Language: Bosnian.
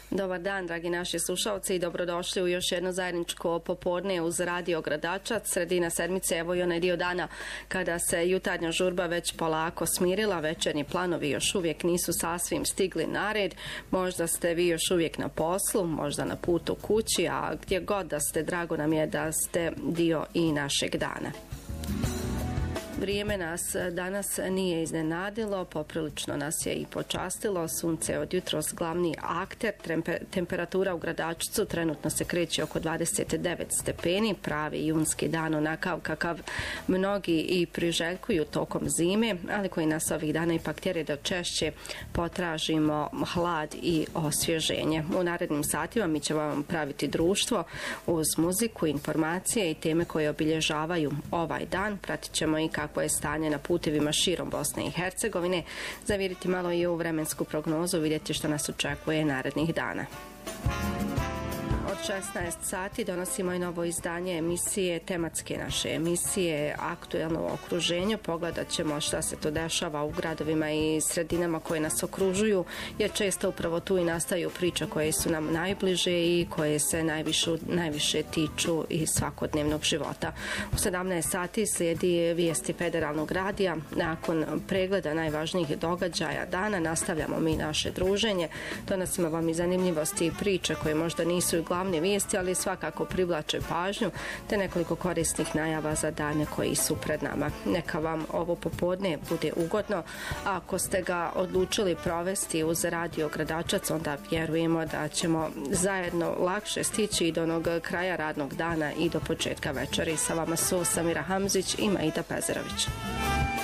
Dobar dan, dragi naši slušalci, i dobrodošli u još jedno zajedničko popodne uz Radio Gradačac. Sredina sedmice, evo i onaj dio dana kada se jutarnja žurba već polako smirila, večernji planovi još uvijek nisu sasvim stigli na red. Možda ste vi još uvijek na poslu, možda na putu kući, a gdje god da ste, drago nam je da ste dio i našeg dana. Vrijeme nas danas nije iznenadilo, poprilično nas je i počastilo. Sunce je od jutros glavni akter, temperatura u Gradačcu trenutno se kreće oko 29 stepeni, pravi junski dan, onakav kakav mnogi i priželjkuju tokom zime, ali koji nas ovih dana ipak tjera da češće potražimo hlad i osvježenje. U narednim satima mi ćemo vam praviti društvo uz muziku, informacije i teme koje obilježavaju ovaj dan. Pratit ćemo i kako je stanje na putevima širom Bosne i Hercegovine, zaviriti malo i u vremensku prognozu, vidjeti što nas očekuje narednih dana. Od 16 sati donosimo i novo izdanje emisije, tematske naše emisije Aktuelno u okruženju. Pogledat ćemo šta se to dešava u gradovima i sredinama koje nas okružuju, jer često upravo tu i nastaju priče koje su nam najbliže i koje se najviše tiču i svakodnevnog života. U 17 sati slijedi vijesti Federalnog radija. Nakon pregleda najvažnijih događaja dana nastavljamo mi naše druženje. Donosimo vam i zanimljivosti i priče koje možda nisu i glavne vijesti, ali svakako privlače pažnju, te nekoliko korisnih najava za dane koji su pred nama. Neka vam ovo popodne bude ugodno, a ako ste ga odlučili provesti uz Radio Gradačac, onda vjerujemo da ćemo zajedno lakše stići i do onog kraja radnog dana i do početka večeri. Sa vama su Samira Hamzić i Maida Pezerović.